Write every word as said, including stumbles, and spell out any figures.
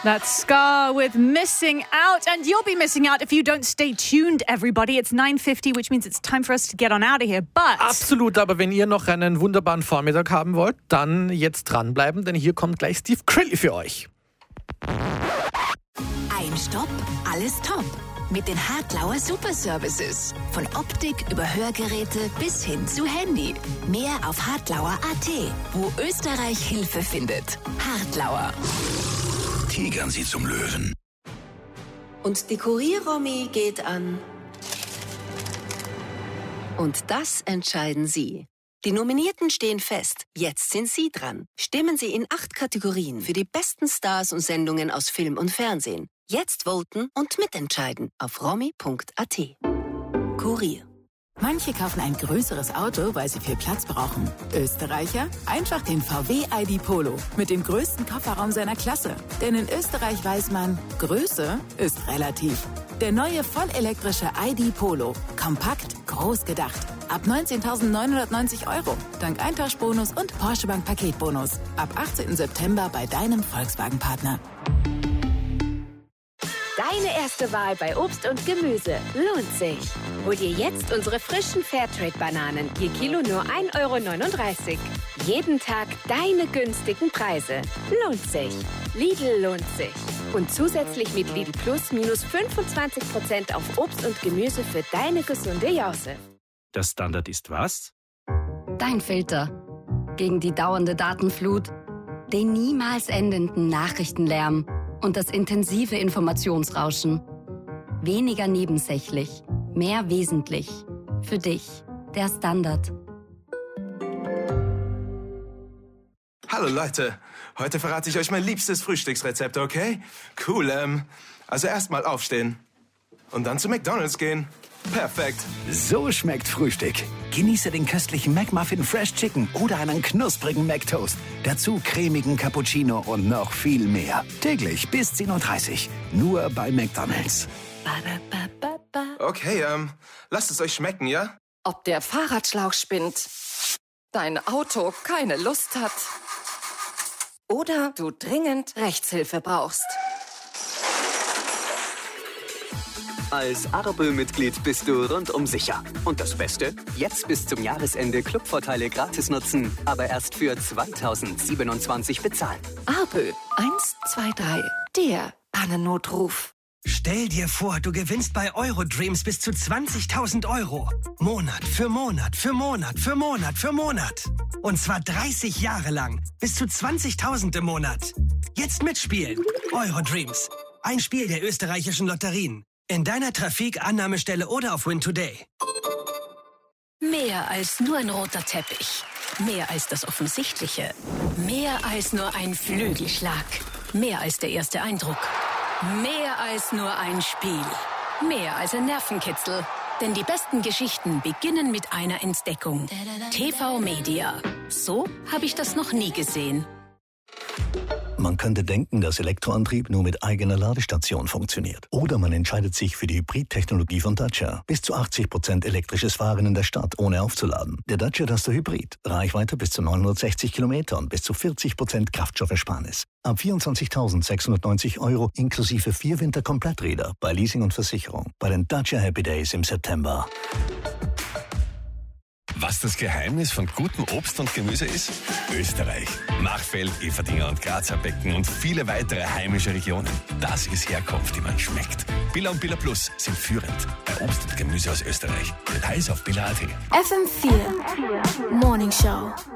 That's Scar with Missing Out. And you'll be missing out if you don't stay tuned, everybody. It's nine fifty, which means it's time for us to get on out of here. But Absolut, aber wenn ihr noch einen wunderbaren Vormittag haben wollt, dann jetzt dranbleiben, denn hier kommt gleich Steve Crilly für euch. Ein Stopp, alles top. Mit den Hartlauer Super Services. Von Optik über Hörgeräte bis hin zu Handy. Mehr auf hartlauer punkt at, wo Österreich Hilfe findet. Hartlauer. Tigern sie zum Löwen. Und die Kurier-Romy geht an. Und das entscheiden Sie. Die Nominierten stehen fest. Jetzt sind Sie dran. Stimmen Sie in acht Kategorien für die besten Stars und Sendungen aus Film und Fernsehen. Jetzt voten und mitentscheiden auf romy punkt at. Kurier. Manche kaufen ein größeres Auto, weil sie viel Platz brauchen. Österreicher? Einfach den V W I D Polo mit dem größten Kofferraum seiner Klasse. Denn in Österreich weiß man, Größe ist relativ. Der neue vollelektrische I D Polo. Kompakt, groß gedacht. Ab neunzehntausendneunhundertneunzig Euro. Dank Eintauschbonus und Porsche Bank Paketbonus. Ab achtzehnten September bei deinem Volkswagen-Partner. Deine erste Wahl bei Obst und Gemüse lohnt sich. Hol dir jetzt unsere frischen Fairtrade-Bananen, je Kilo nur ein Euro neununddreißig. Jeden Tag deine günstigen Preise. Lohnt sich. Lidl lohnt sich. Und zusätzlich mit Lidl Plus minus fünfundzwanzig Prozent auf Obst und Gemüse für deine gesunde Jause. Der Standard ist was? Dein Filter. Gegen die dauernde Datenflut, den niemals endenden Nachrichtenlärm und das intensive Informationsrauschen. Weniger nebensächlich, mehr wesentlich. Für dich, der Standard. Hallo Leute, heute verrate ich euch mein liebstes Frühstücksrezept, okay? Cool, ähm, also erstmal aufstehen und dann zu McDonald's gehen. Perfekt. So schmeckt Frühstück. Genieße den köstlichen McMuffin Fresh Chicken oder einen knusprigen McToast. Dazu cremigen Cappuccino und noch viel mehr. Täglich bis zehn Uhr dreißig. Nur bei McDonald's. Okay, ähm, lasst es euch schmecken, ja? Ob der Fahrradschlauch spinnt, dein Auto keine Lust hat oder du dringend Rechtshilfe brauchst. Als Arbe-Mitglied bist du rundum sicher. Und das Beste? Jetzt bis zum Jahresende Clubvorteile gratis nutzen, aber erst für zweitausendsiebenundzwanzig bezahlen. Arbe eins zwei drei, der Pannennotruf. Stell dir vor, du gewinnst bei Eurodreams bis zu zwanzigtausend Euro. Monat für Monat für Monat für Monat für Monat. Und zwar dreißig Jahre lang. Bis zu zwanzigtausend im Monat. Jetzt mitspielen. Eurodreams. Ein Spiel der österreichischen Lotterien. In deiner Trafik, Annahmestelle oder auf Win Today. Mehr als nur ein roter Teppich. Mehr als das Offensichtliche. Mehr als nur ein Flügelschlag. Mehr als der erste Eindruck. Mehr als nur ein Spiel. Mehr als ein Nervenkitzel. Denn die besten Geschichten beginnen mit einer Entdeckung. T V Media. So habe ich das noch nie gesehen. Man könnte denken, dass Elektroantrieb nur mit eigener Ladestation funktioniert. Oder man entscheidet sich für die Hybrid-Technologie von Dacia. Bis zu achtzig Prozent elektrisches Fahren in der Stadt, ohne aufzuladen. Der Dacia Duster Hybrid. Reichweite bis zu neunhundertsechzig Kilometer und bis zu vierzig Prozent Kraftstoffersparnis. Ab vierundzwanzigtausendsechshundertneunzig Euro inklusive vier Winterkompletträder bei Leasing und Versicherung. Bei den Dacia Happy Days im September. Was das Geheimnis von gutem Obst und Gemüse ist? Österreich. Machfeld, Everdinger und Grazer Becken und viele weitere heimische Regionen. Das ist Herkunft, die man schmeckt. Billa und Billa Plus sind führend bei Obst und Gemüse aus Österreich. Details auf billa punkt at. F M vier Morning Show.